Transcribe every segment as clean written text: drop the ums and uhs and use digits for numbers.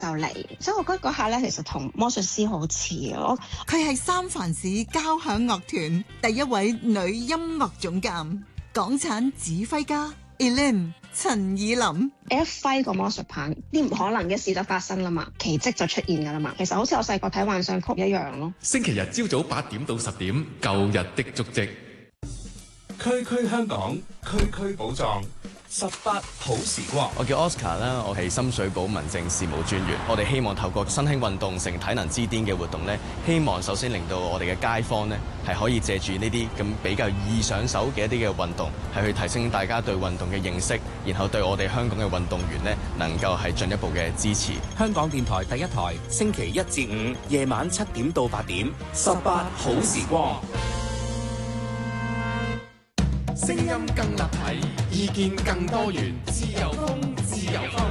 就嚟，所以我覺得嗰下咧，其實同魔術師好似啊！ 佢係三藩市交響樂團第一位女音樂總監，港產指揮家 Elaine 陳以琳。 一揮個魔術棒，啲唔可能嘅事就發生啦嘛，奇蹟就出現㗎啦嘛。其實好似我細個睇幻想曲一樣咯。 星期日朝早8點到10點，舊日的足跡， 區區香港，區區寶藏。18好時光， 我叫 Oscar 啦，我係深水埗民政事務專員。我哋希望透過新興運動成體能之巔嘅活動呢，希望首先令到我哋嘅街坊呢係可以借住呢啲咁比較易上手嘅一啲嘅運動，係去提升大家對運動嘅認識，然後對我哋香港嘅運動員呢能夠係進一步嘅支持。 香港電台第一台，星期1至5夜晚7點到8點，18好時光。聲音更立體，意見更多元，自由風，自由風。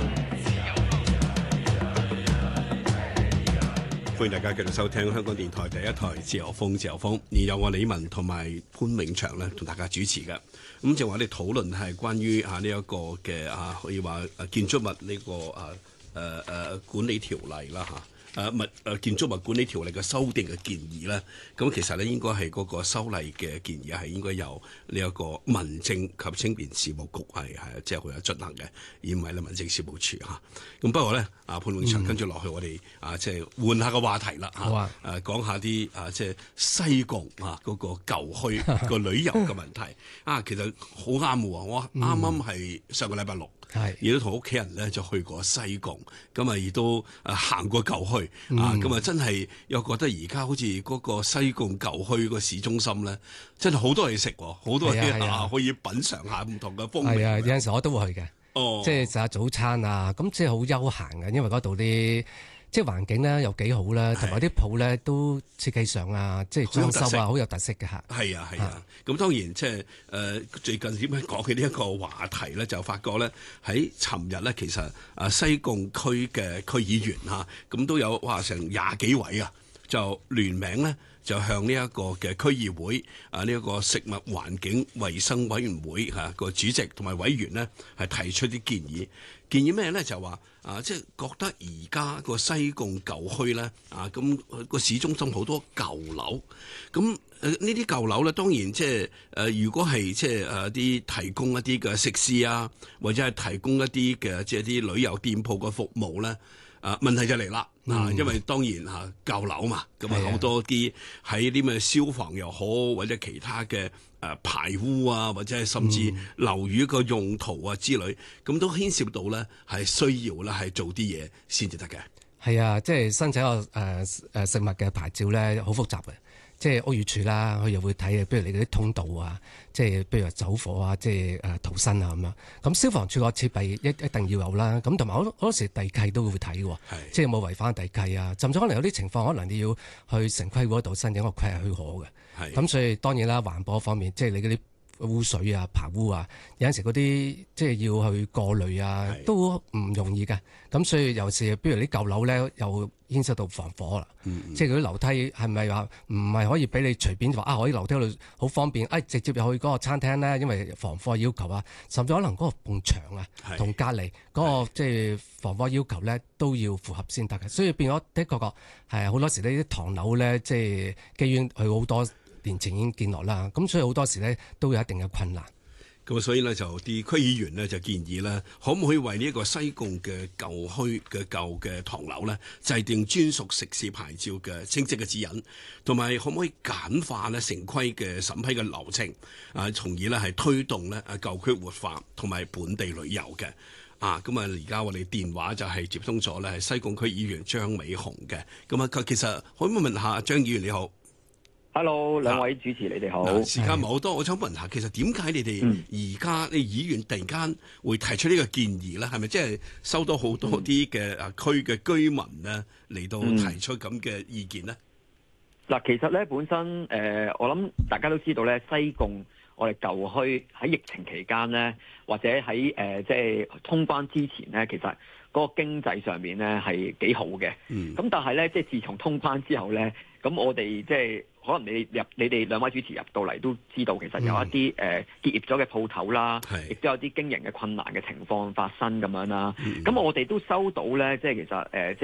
歡迎大家繼續收聽香港電台第一台自由風，自由風。而有我李文同埋潘永祥咧，同大家主持嘅。咁就話我哋討論係關於呢一個嘅可以話建築物呢個管理條例啦嚇。建築物管理條例嘅修訂嘅建議咧，咁其實咧應該係嗰個修例嘅建議係應該由呢一個民政及青年事務局係即係佢有進行嘅，而唔係咧民政事務處嚇。咁不過咧，潘永祥跟住落去我哋即係換下個話題啦嚇。好啊，講下啲即係西貢嗰個舊墟個旅遊嘅問題其實好啱喎。我啱啱係上個禮拜六。亦都同屋企人咧就去過西貢，咁亦都行過舊墟咁真係又覺得而家好似嗰個西貢舊墟個市中心咧，真係好多嘢食，好多嘢可以品嘗下唔同嘅風味。 有陣時我都會去嘅，即係食下早餐啊，咁即係好休閒嘅，因為嗰度啲即係環境咧又幾好啦，同埋啲鋪咧都設計上即係裝修好有特色嘅嚇。係啊，咁當然即係最近點樣講起呢一個話題咧，就發覺咧喺尋日咧，其實西貢區嘅區議員咁都有成20幾位就聯名咧，就向呢一個嘅區議會呢一個食物環境衛生委員會個主席同埋委員呢，係提出啲建議。建議咩咧？就話即係覺得而家個西貢舊墟咧咁個市中心好多舊樓，咁呢啲舊樓咧，當然即係如果係即係啲提供一啲嘅食肆或者係提供一啲嘅即係啲旅遊店鋪嘅服務咧，問題就嚟啦。因為當然舊樓嘛，咁好多啲喺啲咩消防又好，或者其他嘅排污或者係甚至樓宇個用途之類，咁都牽涉到咧係需要咧係做啲嘢先至得嘅。 係啊，即係申請個食物嘅牌照咧，好複雜嘅。即係屋宇署啦，佢又會睇，譬如你嗰啲通道即係譬如話走火即係逃生咁樣。咁消防處個設備一定要有啦。咁同埋好多時地契都會睇喎，即係有冇違反地契甚至可能有啲情況，可能你要去城規會嗰度申請個規劃許可嘅。咁所以當然啦，環保方面，即係你嗰啲污水排污有陣時嗰啲即係要去過濾都唔容易嘅。咁所以尤其是譬如啲舊樓咧，又牽涉到防火啦。即係嗰啲樓梯係咪話唔係可以俾你隨便話可以樓梯度好方便直接入去嗰個餐廳咧？因為防火要求甚至可能嗰個埲牆同隔離嗰個即係防火要求咧都要符合先得嘅。所以變咗的確係好多時呢啲唐樓咧，即係基於佢好多年前已經建落啦，咁所以好多時咧都有一定嘅困難。 咁所以咧就啲區議員咧就建議咧，可唔可以為呢一個西貢嘅舊墟嘅舊嘅唐樓咧，制定專屬食肆牌照嘅清晰嘅指引，同埋可唔可以簡化咧城規嘅審批嘅流程，從而咧係推動咧舊區活化同埋本地旅遊嘅。咁而家我哋電話就係接通咗咧，係西貢區議員張美雄嘅。咁其實可唔可以問下張議員你好？ Hello， 兩位主持你哋好。 時間唔係好多，我想問下，其實點解你哋而家你議員突然間會提出呢個建議咧？係咪即係收到好多啲嘅區嘅居民咧嚟到提出咁嘅意見咧？ 嗱，其實咧本身我諗大家都知道咧，西貢我哋舊墟喺疫情期間咧，或者喺即係通關之前咧，其實嗰個經濟上面咧係幾好嘅。咁但係咧，即係自從通關之後咧，咁我哋即係可能你哋兩位主持入到嚟都知道，其實有一啲結業咗嘅鋪頭啦，亦都有啲經營嘅困難嘅情況發生咁樣啦。咁我哋都收到咧，即係其實即係